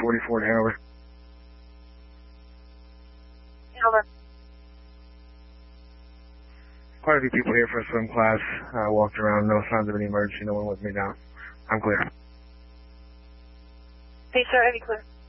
44 to Hanover. Over. Quite a few people here for a swim class. Walked around, no signs of any emergency, no one with me down. I'm clear. Hey, sir, Eddie, clear.